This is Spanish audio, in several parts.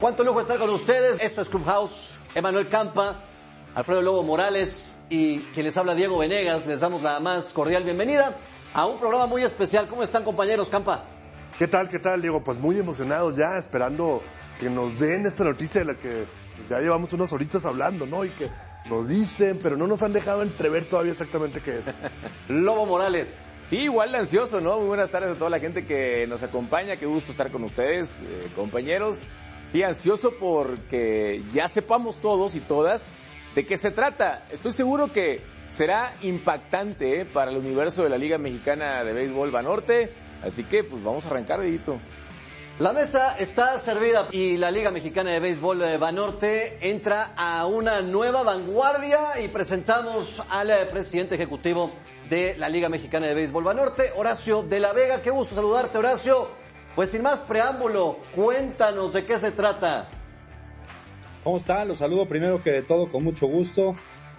Cuánto lujo estar con ustedes. Esto es Clubhouse. Emanuel Campa, Alfredo Lobo Morales y quien les habla, Diego Venegas. Les damos la más cordial bienvenida a un programa muy especial. ¿Cómo están, compañeros? Campa. ¿Qué tal, Diego? Pues muy emocionados ya, esperando que nos den esta noticia de la que ya llevamos unas horitas hablando, ¿no? Y que nos dicen, pero no nos han dejado entrever todavía exactamente qué es. Lobo Morales. Sí, igual de ansioso, ¿no? Muy buenas tardes a toda la gente que nos acompaña. Qué gusto estar con ustedes, compañeros. Sí, ansioso porque ya sepamos todos y todas de qué se trata. Estoy seguro que será impactante para el universo de la Liga Mexicana de Béisbol Banorte. Así que, pues vamos a arrancar, Edito. La mesa está servida y la Liga Mexicana de Béisbol de Banorte entra a una nueva vanguardia y presentamos al presidente ejecutivo de la Liga Mexicana de Béisbol Banorte, Horacio de la Vega. Qué gusto saludarte, Horacio. Pues sin más preámbulo, cuéntanos de qué se trata. ¿Cómo están? Los saludo primero que todo con mucho gusto.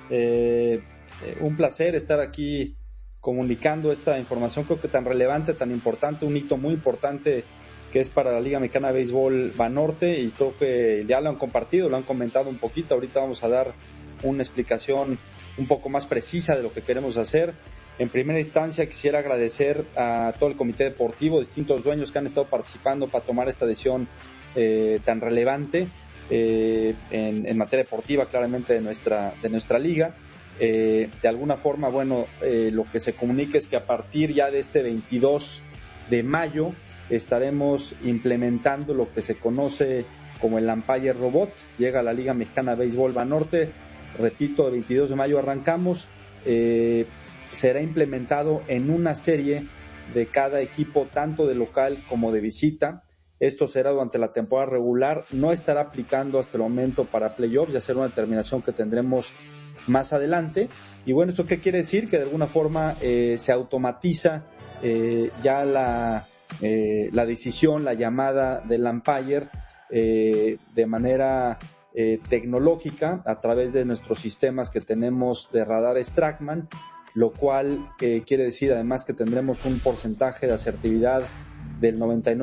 Un placer estar aquí comunicando esta información, creo que tan relevante, tan importante, un hito muy importante que es para la Liga Mexicana de Béisbol Banorte, y creo que ya lo han compartido, lo han comentado un poquito. Ahorita vamos a dar una explicación un poco más precisa de lo que queremos hacer. En primera instancia quisiera agradecer a todo el comité deportivo, distintos dueños que han estado participando para tomar esta decisión tan relevante en materia deportiva, claramente de nuestra liga. De alguna forma, lo que se comunica es que a partir ya de este 22 de mayo estaremos implementando lo que se conoce como el Umpire Robot. Llega a la Liga Mexicana de Béisbol Banorte, repito, el 22 de mayo arrancamos. Será implementado en una serie de cada equipo, tanto de local como de visita. Esto será durante la temporada regular, no estará aplicando hasta el momento para playoffs, ya será una determinación que tendremos más adelante. Y bueno, ¿esto qué quiere decir? Que de alguna forma se automatiza ya la decisión, la llamada del umpire de manera tecnológica a través de nuestros sistemas que tenemos de radares TrackMan, lo cual quiere decir además que tendremos un porcentaje de asertividad del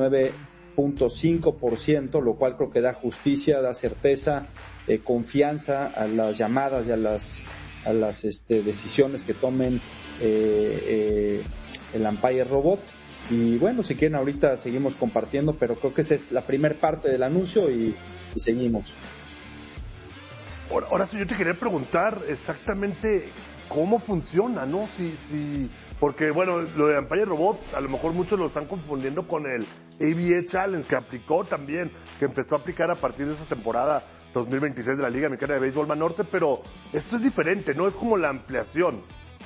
99.5%, lo cual creo que da justicia, da certeza, confianza a las llamadas y a las decisiones que tomen el Umpire Robot. Y bueno, si quieren ahorita seguimos compartiendo, pero creo que esa es la primera parte del anuncio y seguimos. Ahora sí, yo te quería preguntar exactamente cómo funciona, ¿no? Porque bueno, lo de Umpire Robot, a lo mejor muchos lo están confundiendo con el ABA Challenge que aplicó también, que empezó a aplicar a partir de esa temporada 2026 de la Liga Mexicana de Béisbol Banorte, pero esto es diferente, ¿no? Es como la ampliación.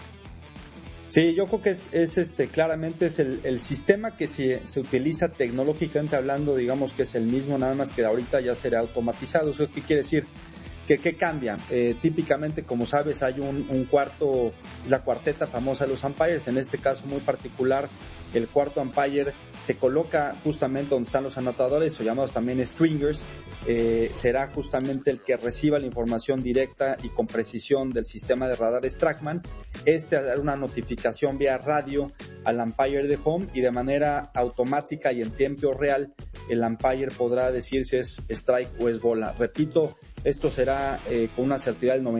Sí, yo creo que es claramente es el sistema que se utiliza tecnológicamente hablando, digamos que es el mismo, nada más que ahorita ya será automatizado. ¿Eso qué quiere decir? ¿Qué cambia? Típicamente, como sabes, hay un cuarto, la cuarteta famosa de los umpires. En este caso muy particular, el cuarto umpire se coloca justamente donde están los anotadores, o llamados también stringers. Será justamente el que reciba la información directa y con precisión del sistema de radares TrackMan. Hará una notificación vía radio al umpire de home, y de manera automática y en tiempo real el umpire podrá decir si es strike o es bola. Repito, esto será con una asertividad del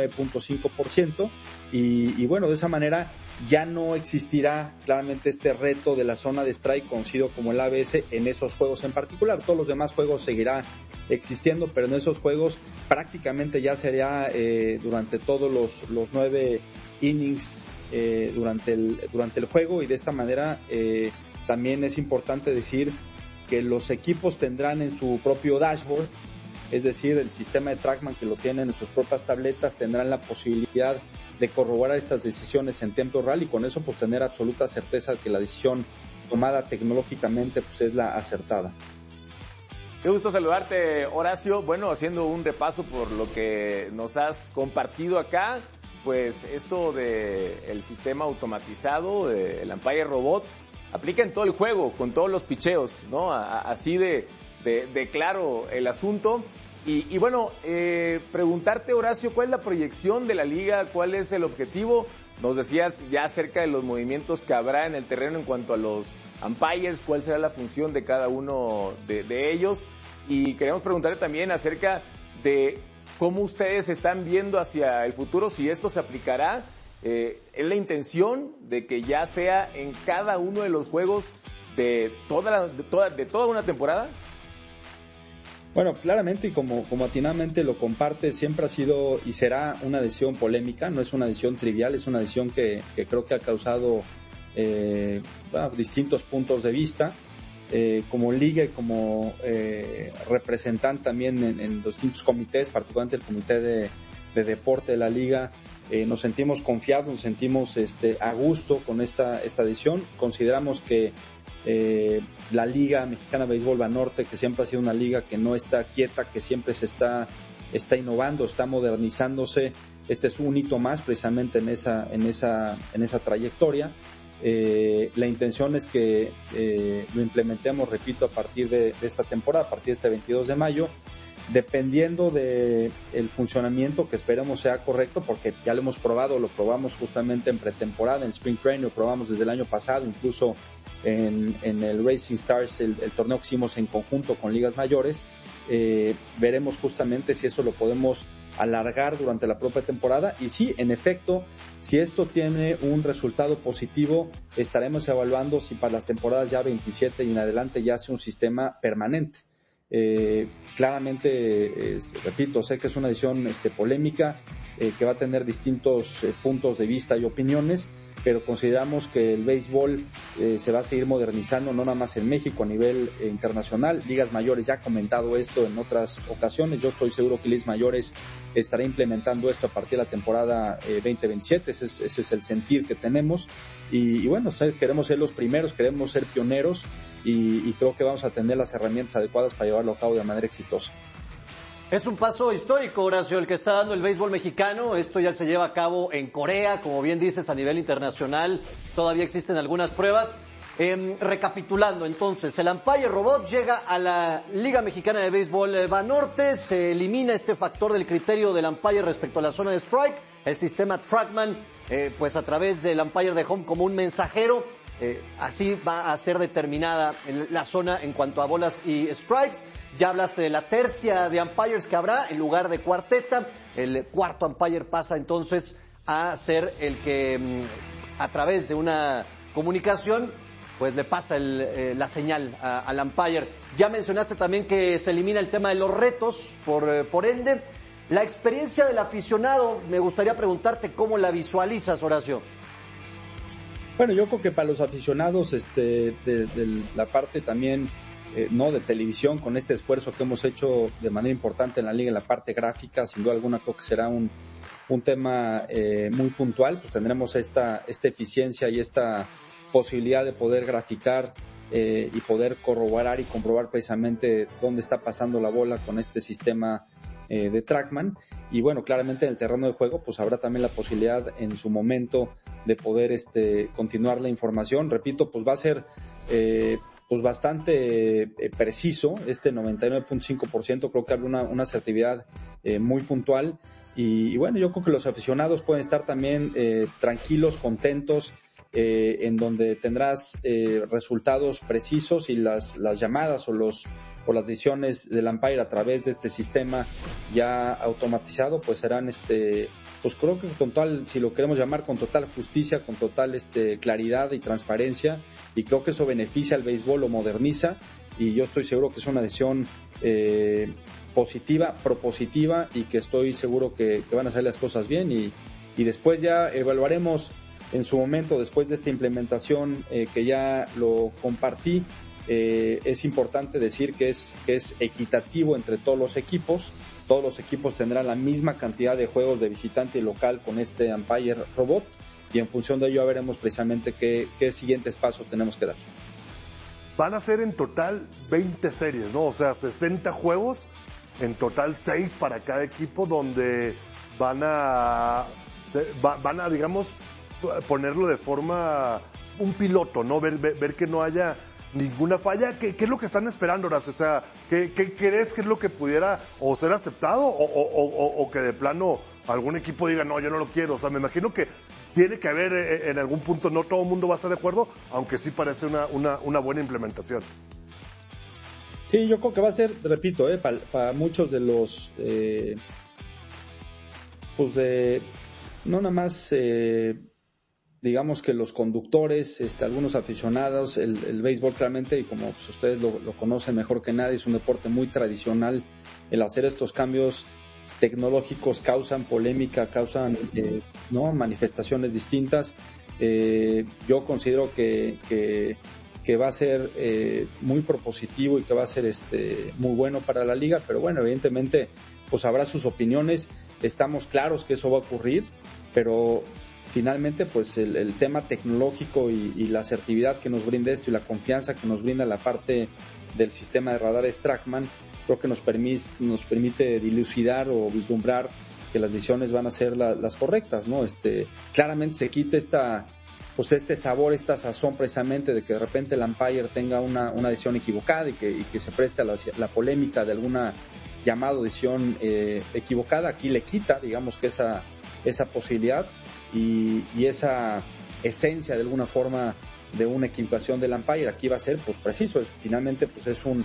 99.5%, y bueno, de esa manera ya no existirá claramente este reto de la zona de strike conocido como el ABS en esos juegos en particular. Todos los demás juegos seguirá existiendo, pero en esos juegos prácticamente ya sería durante todos los 9 innings durante el juego, y de esta manera también es importante decir que los equipos tendrán en su propio dashboard, es decir, el sistema de TrackMan que lo tienen en sus propias tabletas, tendrán la posibilidad de corroborar estas decisiones en tiempo real, y con eso pues tener absoluta certeza de que la decisión tomada tecnológicamente pues es la acertada. Qué gusto saludarte, Horacio. Bueno, haciendo un repaso por lo que nos has compartido acá, pues esto del sistema automatizado, el Umpire Robot, aplica en todo el juego, con todos los picheos, ¿no? Así de claro el asunto. Y bueno, preguntarte, Horacio, ¿cuál es la proyección de la liga? ¿Cuál es el objetivo? Nos decías ya acerca de los movimientos que habrá en el terreno en cuanto a los umpires, cuál será la función de cada uno de ellos. Y queremos preguntarle también acerca de cómo ustedes están viendo hacia el futuro, si esto se aplicará. ¿Es la intención de que ya sea en cada uno de los juegos de toda una temporada? Bueno, claramente y como atinadamente lo comparte, siempre ha sido y será una decisión polémica, no es una decisión trivial, es una decisión que creo que ha causado distintos puntos de vista. Como liga y como representante también en distintos comités, particularmente el comité de deporte de la liga, nos sentimos confiados, nos sentimos a gusto con esta decisión. Consideramos que la Liga Mexicana de Béisbol Banorte, que siempre ha sido una liga que no está quieta, que siempre se está innovando, está modernizándose. Este es un hito más precisamente en esa trayectoria. La intención es que lo implementemos, repito, a partir de esta temporada, a partir de este 22 de mayo, dependiendo de el funcionamiento que esperemos sea correcto, porque ya lo hemos probado, lo probamos justamente en pretemporada, en Spring Training, lo probamos desde el año pasado, incluso en el Racing Stars, el torneo que hicimos en conjunto con ligas mayores. Veremos justamente si eso lo podemos alargar durante la propia temporada, y sí, en efecto, si esto tiene un resultado positivo, estaremos evaluando si para las temporadas ya 27 y en adelante ya sea un sistema permanente. Claramente, repito, sé que es una decisión polémica, que va a tener distintos puntos de vista y opiniones, pero consideramos que el béisbol se va a seguir modernizando, no nada más en México, a nivel internacional. Ligas Mayores ya ha comentado esto en otras ocasiones. Yo estoy seguro que Ligas Mayores estará implementando esto a partir de la temporada 2027. Ese es el sentir que tenemos. Y bueno, queremos ser los primeros, queremos ser pioneros, y creo que vamos a tener las herramientas adecuadas para llevarlo a cabo de manera exitosa. Es un paso histórico, Horacio, el que está dando el béisbol mexicano. Esto ya se lleva a cabo en Corea, como bien dices, a nivel internacional. Todavía existen algunas pruebas. Recapitulando, entonces, el umpire robot llega a la Liga Mexicana de Béisbol Banorte. Se elimina este factor del criterio del umpire respecto a la zona de strike. El sistema Trackman, pues a través del umpire de home como un mensajero, así va a ser determinada la zona en cuanto a bolas y strikes. Ya hablaste de la tercia de umpires que habrá en lugar de cuarteta. El cuarto umpire pasa entonces a ser el que a través de una comunicación pues le pasa la señal al umpire. Ya mencionaste también que se elimina el tema de los retos por ende. La experiencia del aficionado, me gustaría preguntarte cómo la visualizas, Horacio. Bueno, yo creo que para los aficionados de la parte también no de televisión, con este esfuerzo que hemos hecho de manera importante en la liga, en la parte gráfica, sin duda alguna creo que será un tema muy puntual. Pues tendremos esta eficiencia y esta posibilidad de poder graficar y poder corroborar y comprobar precisamente dónde está pasando la bola con este sistema de Trackman. Y bueno, claramente en el terreno de juego pues habrá también la posibilidad en su momento de poder continuar la información. Repito, pues va a ser pues bastante preciso, 99.5%, creo que habrá una asertividad muy puntual. Y bueno, yo creo que los aficionados pueden estar también tranquilos, contentos, en donde tendrás resultados precisos, y las llamadas o las decisiones del umpire a través de este sistema ya automatizado pues serán pues creo que con total, si lo queremos llamar, con total justicia, con total claridad y transparencia, y creo que eso beneficia al béisbol, lo moderniza, y yo estoy seguro que es una decisión positiva, propositiva, y que estoy seguro que van a salir las cosas bien, y después ya evaluaremos en su momento, después de esta implementación que ya lo compartí. Es importante decir que es equitativo entre todos los equipos. Todos los equipos tendrán la misma cantidad de juegos de visitante y local con este umpire robot, y en función de ello ya veremos precisamente qué siguientes pasos tenemos que dar. Van a ser en total 20 series, ¿no? O sea, 60 juegos, en total 6 para cada equipo, donde van a digamos, ponerlo de forma un piloto, ¿no? Ver que no haya ninguna falla. ¿Qué es lo que están esperando, Horacio? O sea, ¿qué crees que es lo que pudiera o ser aceptado o que de plano algún equipo diga, no, yo no lo quiero. O sea, me imagino que tiene que haber en algún punto, no todo el mundo va a estar de acuerdo, aunque sí parece una buena implementación. Sí, yo creo que va a ser, repito, para muchos de los, no nada más, digamos que los conductores, algunos aficionados, el béisbol claramente, y como pues, ustedes lo conocen mejor que nadie, es un deporte muy tradicional. El hacer estos cambios tecnológicos causan polémica, causan manifestaciones distintas. Yo considero que va a ser muy propositivo y que va a ser muy bueno para la liga, pero bueno, evidentemente pues habrá sus opiniones, estamos claros que eso va a ocurrir, pero finalmente pues el tema tecnológico y la asertividad que nos brinda esto y la confianza que nos brinda la parte del sistema de radares TrackMan, creo que nos permite dilucidar o vislumbrar que las decisiones van a ser las correctas, ¿no? Claramente se quita este sabor, esta sazón precisamente de que de repente el umpire tenga una decisión equivocada y que se preste a la polémica de alguna llamado decisión equivocada. Aquí le quita, digamos que esa posibilidad y esa esencia de alguna forma de una equivocación del umpire. Aquí va a ser pues preciso, finalmente pues es un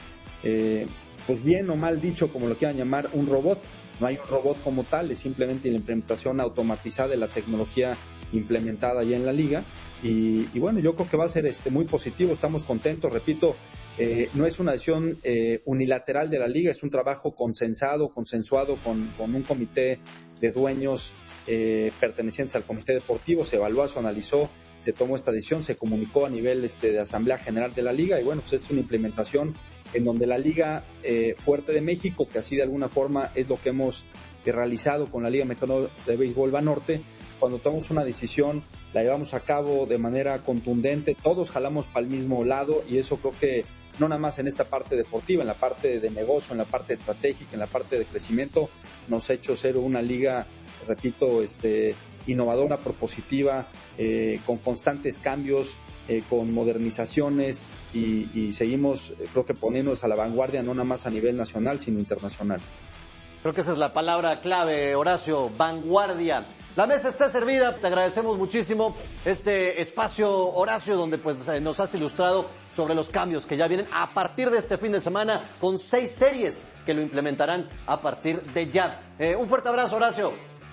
pues bien o mal dicho, como lo quieran llamar, un robot. No hay un robot como tal, es simplemente la implementación automatizada de la tecnología implementada ya en la liga y bueno, yo creo que va a ser muy positivo, estamos contentos, repito, no es una decisión unilateral de la liga, es un trabajo consensuado con un comité de dueños pertenecientes al comité deportivo, se evaluó, se analizó, se tomó esta decisión, se comunicó a nivel de Asamblea General de la liga y bueno, pues es una implementación en donde la Liga Fuerte de México, que así de alguna forma es lo que hemos realizado con la Liga Mexicana de Béisbol Banorte, cuando tomamos una decisión la llevamos a cabo de manera contundente, todos jalamos para el mismo lado y eso creo que no nada más en esta parte deportiva, en la parte de negocio, en la parte estratégica, en la parte de crecimiento, nos ha hecho ser una liga, repito, innovadora, propositiva, con constantes cambios, con modernizaciones y seguimos, creo que poniéndonos a la vanguardia no nada más a nivel nacional, sino internacional. Creo que esa es la palabra clave, Horacio, vanguardia. La mesa está servida, te agradecemos muchísimo este espacio, Horacio, donde pues nos has ilustrado sobre los cambios que ya vienen a partir de este fin de semana con 6 series que lo implementarán a partir de ya. Un fuerte abrazo, Horacio.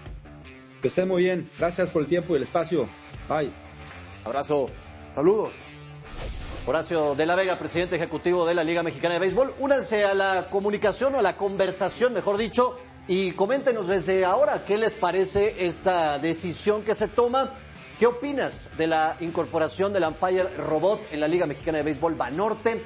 Que estén muy bien, gracias por el tiempo y el espacio. Bye. Abrazo. Saludos. Horacio de la Vega, presidente ejecutivo de la Liga Mexicana de Béisbol. Únanse a la comunicación, o a la conversación, mejor dicho, y coméntenos desde ahora qué les parece esta decisión que se toma. ¿Qué opinas de la incorporación del umpire robot en la Liga Mexicana de Béisbol Banorte?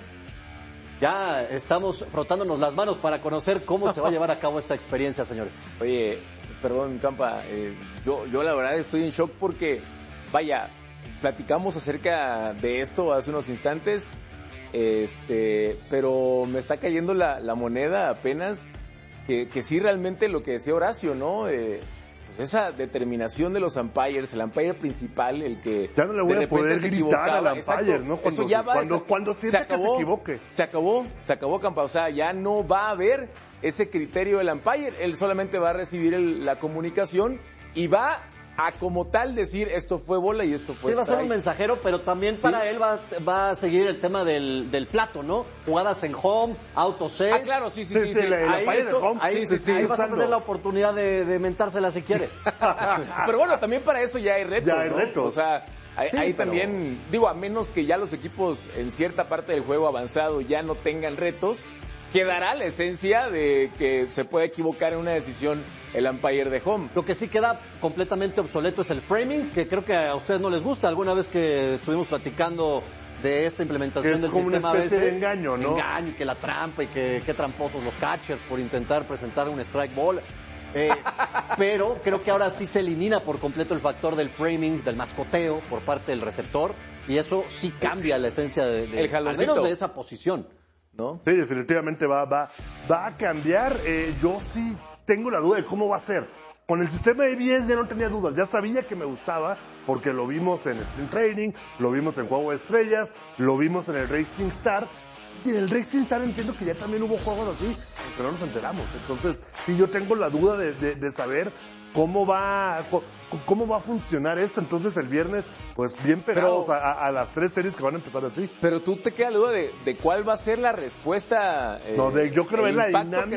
Ya estamos frotándonos las manos para conocer cómo se va a llevar a cabo esta experiencia, señores. Oye, perdón, Campa, yo la verdad estoy en shock porque, vaya, platicamos acerca de esto hace unos instantes, pero me está cayendo la moneda apenas, que sí realmente lo que decía Horacio, ¿no? Pues esa determinación de los umpires, el umpire principal, el que ya no le voy a poder gritar al umpire, ¿no? Cuando sienta que se equivoque. Se acabó, Campa, o sea, ya no va a haber ese criterio del umpire, él solamente va a recibir la comunicación y va a como tal decir esto fue bola y esto fue strike. Sí, va a ser un mensajero, pero también para él va a seguir el tema del plato, ¿no? Jugadas en home, auto set. Ah, claro, sí. Ahí vas a tener la oportunidad de mentársela si quieres. Pero bueno, también para eso ya hay retos. Ya hay retos. O sea, ahí también, digo, a menos que ya los equipos en cierta parte del juego avanzado ya no tengan retos, quedará la esencia de que se puede equivocar en una decisión el umpire de home. Lo que sí queda completamente obsoleto es el framing, que creo que a ustedes no les gusta. Alguna vez que estuvimos platicando de esta implementación del sistema una especie de engaño, ¿no? Engaño, y que la trampa y que qué tramposos los catchers por intentar presentar un strike ball. Pero creo que ahora sí se elimina por completo el factor del framing, del mascoteo por parte del receptor, y eso sí cambia la esencia al menos de esa posición, ¿no? Sí, definitivamente va a cambiar. Yo sí tengo la duda de cómo va a ser. Con el sistema de ABS ya no tenía dudas, ya sabía que me gustaba porque lo vimos en Sprint Training, lo vimos en Juego de Estrellas, lo vimos en el Racing Star, Y en el Racing Star entiendo que ya también hubo juegos así, aunque no nos enteramos. Entonces, sí, yo tengo la duda de saber cómo va a funcionar esto. Entonces, el viernes, pues bien pegados a las 3 series que van a empezar así. Pero tú te queda la duda de cuál va a ser la respuesta. Yo creo que es la dinámica.